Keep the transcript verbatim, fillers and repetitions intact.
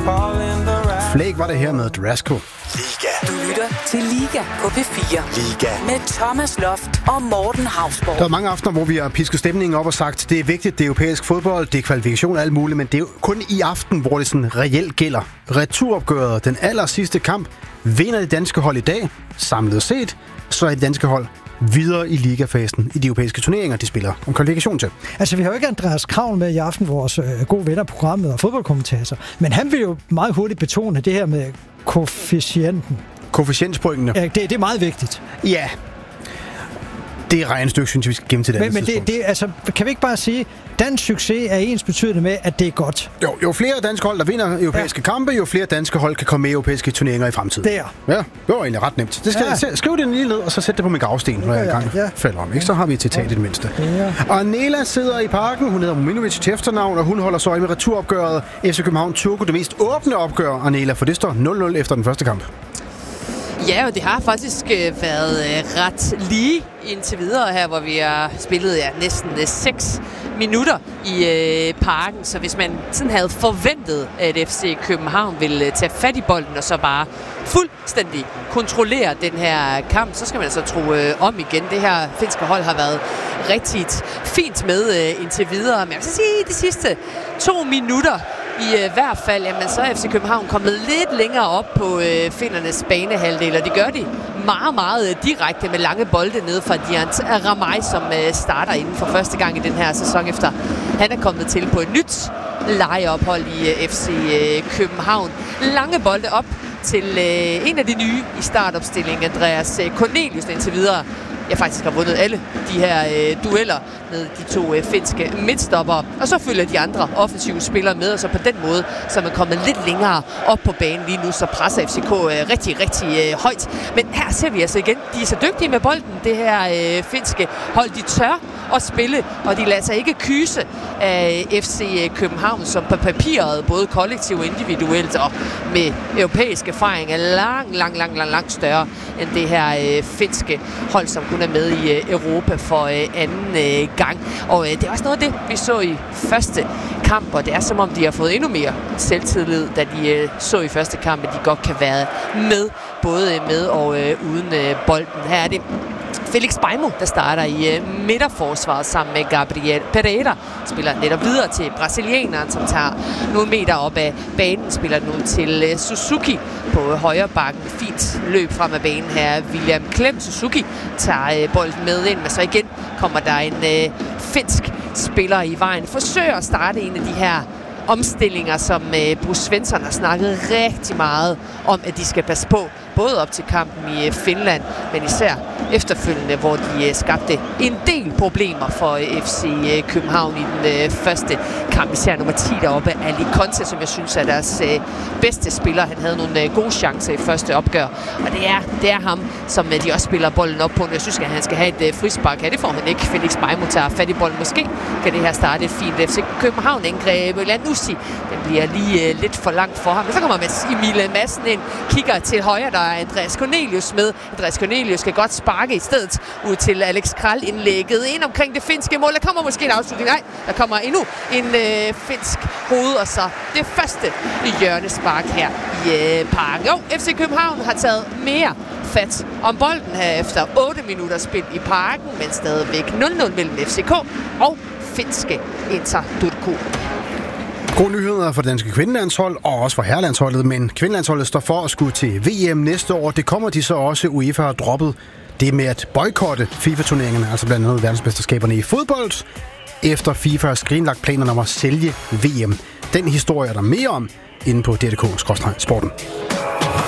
Flake var det her med Drasco. Liga. Du lytter til Liga på P fire. Liga. Med Thomas Loft og Morten Hausborg. Der er mange aftener, hvor vi har pisket stemningen op og sagt, det er vigtigt, det er europæisk fodbold, det er kvalifikation og alt muligt, men det er jo kun i aften, hvor det sådan reelt gælder. Returopgøret, den aller sidste kamp, vinder det danske hold i dag, samlet set, så er det danske hold videre i ligafasen i de europæiske turneringer, de spiller om kvalifikation til. Altså, vi har jo ikke Andreas Kravl med i aften, vores øh, gode venner programmet og fodboldkommentator, men han vil jo meget hurtigt betone det her med koefficienten. Koefficientspointene. Ja, det, det er meget vigtigt. Ja. Det er regnestykke, synes jeg, vi skal gemme til det. Men, men det, det, altså, kan vi ikke bare sige, dansk succes er ens betydende med, at det er godt? Jo, jo flere danske hold, der vinder europæiske ja. kampe, jo flere danske hold kan komme med i europæiske turneringer i fremtiden. Det er. Ja, det var egentlig ret nemt. Det skal, ja. Skriv det lige ned, og så sæt det på min gravsten, når jeg engang ja. falder om. Ikke? Så har vi et citat i det mindste. Ja. Og Nela sidder i parken, hun hedder Mominovic til efternavn, og hun holder så øje med returopgøret. F C København Turku, det mest åbne opgør, og Nela, for det står nul nul efter den første kamp. Ja, og det har faktisk øh, været øh, ret lige indtil videre her, hvor vi har spillet ja, næsten øh, seks minutter i øh, parken. Så hvis man sådan havde forventet, at F C København ville øh, tage fat i bolden og så bare fuldstændig kontrollere den her kamp, så skal man altså tro øh, om igen. Det her finske hold har været rigtig fint med øh, indtil videre. Men jeg vil så sige, de sidste to minutter i øh, hvert fald, jamen, så er F C København kommet lidt længere op på øh, findernes banehalvdel, og det gør de meget, meget øh, direkte med lange bolde ned fra Diant Ramay, som øh, starter inden for første gang i den her sæson, efter han er kommet til på et nyt lejeophold i øh, F C øh, København. Lange bolde op til øh, en af de nye i startopstillingen, Andreas øh, Cornelius, indtil videre. Jeg faktisk har vundet alle de her øh, dueller med de to øh, finske midtstoppere. Og så følger de andre offensive spillere med, og så på den måde, så er man kommet lidt længere op på banen lige nu, så presser F C K øh, rigtig, rigtig øh, højt. Men her ser vi altså igen, de er så dygtige med bolden, det her øh, finske hold. De tør at spille, og de lader sig ikke kyse af F C København, som på papiret, både kollektivt og individuelt, og med europæisk erfaring, er lang, lang, lang, lang, lang større end det her øh, finske hold, som kun er med i øh, Europa for øh, anden øh, gang. Og øh, det er også noget af det, vi så i første kamp, og det er som om, de har fået endnu mere selvtillid, da de øh, så i første kamp, at de godt kan være med, både med og øh, uden øh, bolden. Her er det Felix Beimo, der starter i uh, midterforsvaret sammen med Gabriel Pereira. Spiller netop videre til brasilianeren, som tager nogle meter op af banen. Spiller nu til uh, Suzuki på uh, højre bakken. Fint løb frem af banen her. William Klem Suzuki tager uh, bolden med ind, men så igen kommer der en uh, finsk spiller i vejen. Forsøger at starte en af de her omstillinger, som uh, Bruce Svensson har snakket rigtig meget om, at de skal passe på. Både op til kampen i Finland, men især efterfølgende, hvor de skabte en del problemer for F C København i den første kamp. Især nummer ti deroppe, Ali Conte, som jeg synes er deres bedste spiller. Han havde nogle gode chancer i første opgør, og det er, det er ham, som de også spiller bolden op på. Jeg synes, at han skal have et frispark her. Det får han ikke. Felix Beimo tager fat i bolden. Måske kan det her starte et fint F C København-angreb. Lanussi, den bliver lige lidt for langt for ham. Men så kommer Emil Madsen ind, kigger til højre, der er Andreas Cornelius med. Andreas Cornelius skal godt sparke i stedet ud til Alex Kral indlægget ind omkring det finske mål. Der kommer måske en afslutning. Nej, der kommer endnu en øh, finsk hoved, og så det første hjørnespark her i øh, parken. Jo, F C København har taget mere fat om bolden her efter otte minutter spil i parken, men stadigvæk nul nul mellem F C K og finske Inter Turku. Gode nyheder for det danske kvindelandshold og også for herrelandsholdet, men kvindelandsholdet står for at skulle til V M næste år. Det kommer de så også. UEFA har droppet det med at boykotte FIFA-turneringerne, altså blandt andet verdensmesterskaberne i fodbold, efter FIFA har skrinlagt planerne om at sælge V M. Den historie er der mere om inde på d k bindestreg sporten.